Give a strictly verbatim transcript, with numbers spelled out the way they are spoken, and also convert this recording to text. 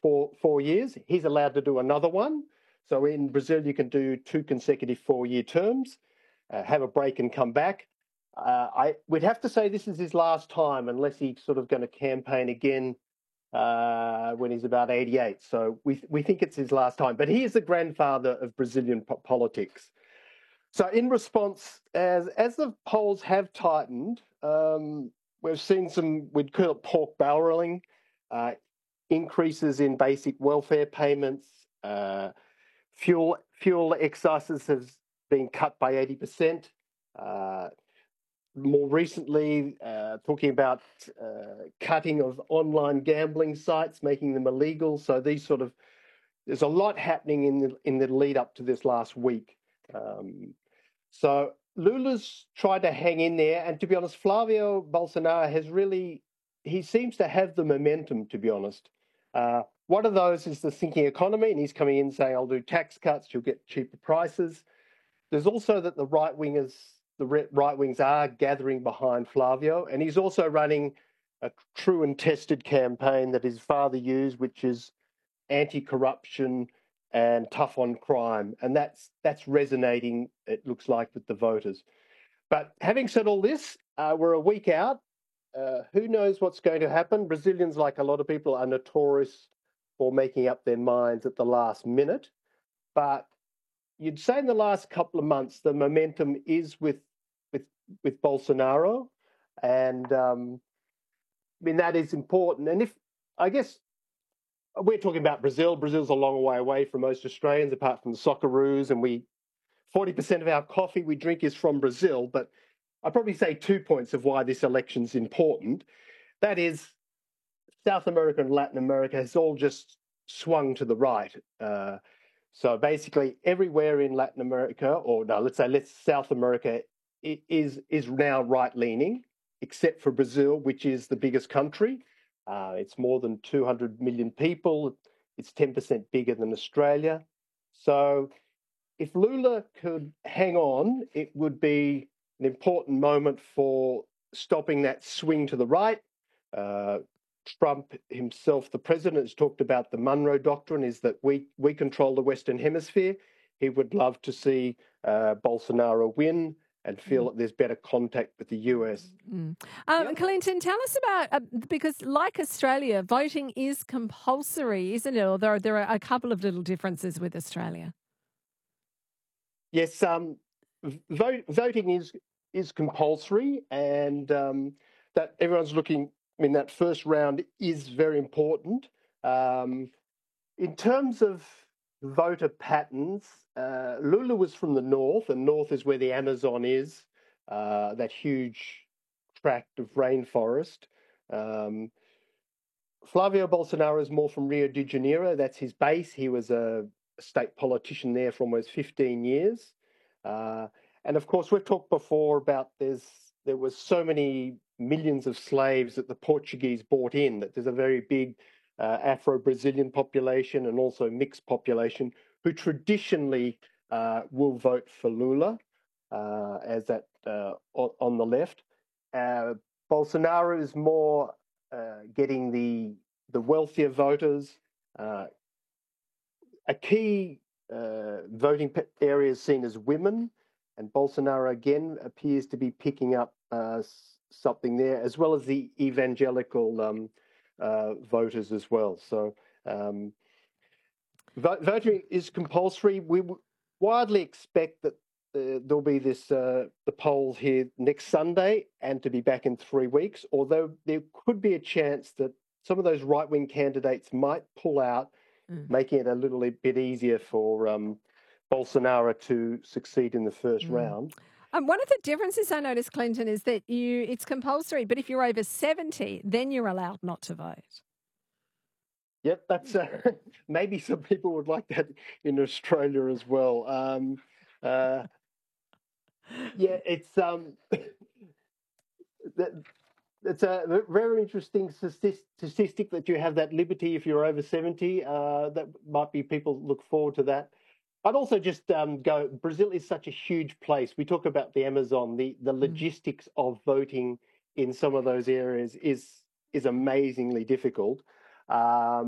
four, four years. He's allowed to do another one. So in Brazil, you can do two consecutive four-year terms, uh, have a break and come back. Uh, I We'd have to say this is his last time, unless he's sort of going to campaign again uh, when he's about eighty-eight. So we we think it's his last time. But he is the grandfather of Brazilian po- politics. So in response, as as the polls have tightened, um, we've seen some, we'd call it pork barreling, uh, increases in basic welfare payments, uh, fuel fuel excesses have been cut by eighty percent. Uh, more recently, uh, talking about uh, cutting of online gambling sites, making them illegal. So these sort of, there's a lot happening in the in the lead up to this last week. Um, so Lula's tried to hang in there, and to be honest, Flavio Bolsonaro has really, he seems to have the momentum, to be honest. Uh, one of those is the sinking economy, and he's coming in saying, I'll do tax cuts, you'll get cheaper prices. There's also that the right wingers, the right wings are gathering behind Flavio, and he's also running a true and tested campaign that his father used, which is anti-corruption and tough on crime, and that's that's resonating, it looks like, with the voters. But having said all this, uh, we're a week out. Uh, who knows what's going to happen? Brazilians, like a lot of people, are notorious for making up their minds at the last minute. But you'd say in the last couple of months, the momentum is with with with Bolsonaro, and um, I mean that is important. And if I guess we're talking about Brazil, Brazil's a long way away from most Australians, apart from the Socceroos, and we forty percent of our coffee we drink is from Brazil. But I'd probably say two points of why this election's important. That is, South America and Latin America has all just swung to the right. Uh, so basically, everywhere in Latin America, or no, let's say let's South America, is is now right-leaning, except for Brazil, which is the biggest country. Uh, it's more than two hundred million people. It's ten percent bigger than Australia. So if Lula could hang on, it would be an important moment for stopping that swing to the right. Uh, Trump himself, the president, has talked about the Monroe Doctrine, is that we, we control the Western Hemisphere. He would love to see uh, Bolsonaro win and feel that there's better contact with the U S. Mm. Um, Yeah. Clinton, tell us about, uh, because like Australia, voting is compulsory, isn't it? Although there are a couple of little differences with Australia. Yes, um, vote, voting is is compulsory, and um, that everyone's looking. I mean, that first round is very important. Um, in terms of voter patterns, uh, Lula was from the north, and north is where the Amazon is, uh, that huge tract of rainforest. Um, Flavio Bolsonaro is more from Rio de Janeiro. That's his base. He was a state politician there for almost fifteen years. Uh, and of course, we've talked before about there's there was so many millions of slaves that the Portuguese brought in, that there's a very big uh, Afro-Brazilian population and also mixed population who traditionally uh, will vote for Lula, uh, as that uh, on, on the left. Uh, Bolsonaro is more uh, getting the the wealthier voters. Uh, a key uh, voting area is seen as women, and Bolsonaro again appears to be picking up uh, something there, as well as the evangelical um, uh, voters as well. So um, vo- voting is compulsory. We w- widely expect that uh, there'll be this uh, the polls here next Sunday, and to be back in three weeks. Although there could be a chance that some of those right-wing candidates might pull out, mm. making it a little bit easier for um, Bolsonaro to succeed in the first mm. round. Um, one of the differences I noticed, Clinton, is that you it's compulsory, but if you're over seventy, then you're allowed not to vote. Yep, that's uh, maybe some people would like that in Australia as well. Um, uh, yeah, it's um, that, it's a very interesting statistic that you have that liberty if you're over seventy. Uh, that might be people look forward to that. I'd also just um, go, Brazil is such a huge place. We talk about the Amazon, the, the logistics mm. of voting in some of those areas is is amazingly difficult. Um,